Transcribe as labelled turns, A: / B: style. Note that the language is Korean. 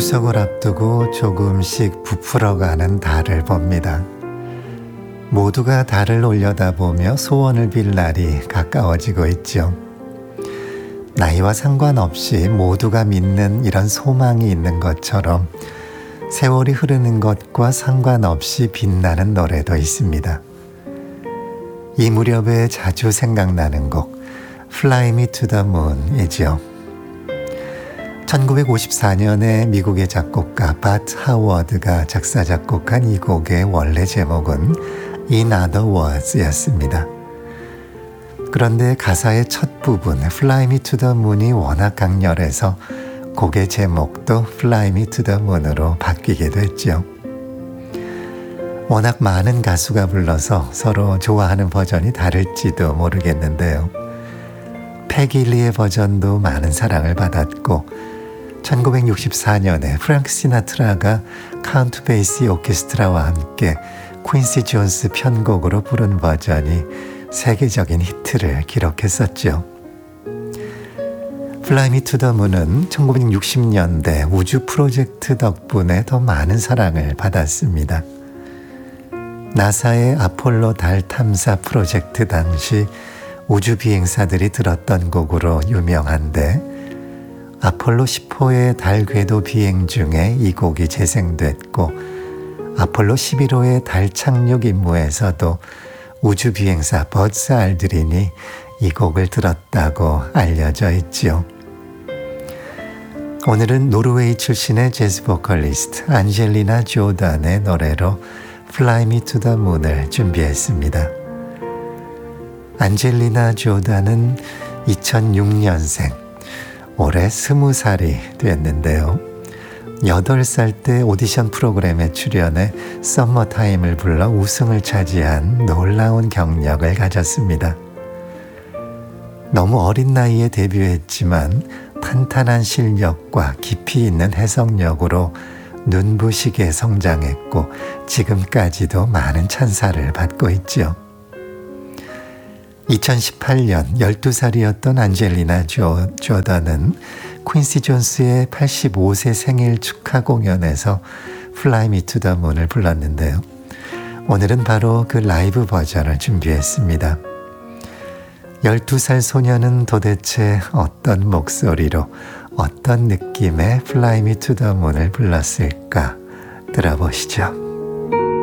A: 추석을 앞두고 조금씩 부풀어가는 달을 봅니다. 모두가 달을 올려다보며 소원을 빌 날이 가까워지고 있죠. 나이와 상관없이 모두가 믿는 이런 소망이 있는 것처럼 세월이 흐르는 것과 상관없이 빛나는 노래도 있습니다. 이 무렵에 자주 생각나는 곡 Fly Me to the Moon이지요. 1954년에 미국의 작곡가 바트 하워드가 작사 작곡한 이 곡의 원래 제목은 In Other Words였습니다. 그런데 가사의 첫 부분 Fly Me to the Moon이 워낙 강렬해서 곡의 제목도 Fly Me to the Moon으로 바뀌게 됐죠. 워낙 많은 가수가 불러서 서로 좋아하는 버전이 다를지도 모르겠는데요. 패길리의 버전도 많은 사랑을 받았고 1964년에 프랭크 시나트라가 카운트 베이시 오케스트라와 함께 퀸시 존스 편곡으로 부른 버전이 세계적인 히트를 기록했었죠. Fly Me to the Moon은 1960년대 우주 프로젝트 덕분에 더 많은 사랑을 받았습니다. 나사의 아폴로 달 탐사 프로젝트 당시 우주 비행사들이 들었던 곡으로 유명한데 아폴로 10호의 달 궤도 비행 중에 이 곡이 재생됐고 아폴로 11호의 달 착륙 임무에서도 우주 비행사 버즈 알드린이 이 곡을 들었다고 알려져 있지요. 오늘은 노르웨이 출신의 재즈 보컬리스트 안젤리나 조단의 노래로 Fly Me to the Moon을 준비했습니다. 안젤리나 조단은 2006년생, 올해 20살이 됐는데요. 8살 때 오디션 프로그램에 출연해 썸머타임을 불러 우승을 차지한 놀라운 경력을 가졌습니다. 너무 어린 나이에 데뷔했지만 탄탄한 실력과 깊이 있는 해석력으로 눈부시게 성장했고 지금까지도 많은 찬사를 받고 있죠. 2018년 12살이었던 안젤리나 조던은 퀸시 존스의 85세 생일 축하 공연에서 Fly Me to the Moon을 불렀는데요. 오늘은 바로 그 라이브 버전을 준비했습니다. 12살 소녀는 도대체 어떤 목소리로 어떤 느낌의 Fly Me to the Moon을 불렀을까 들어보시죠.